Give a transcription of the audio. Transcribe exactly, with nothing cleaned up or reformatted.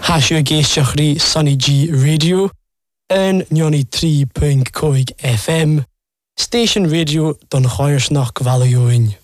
Hasio géisteach rí Sunny G Radio yn nioni tri pwynt coig F M, Station Radio don choirsnach gvalioin.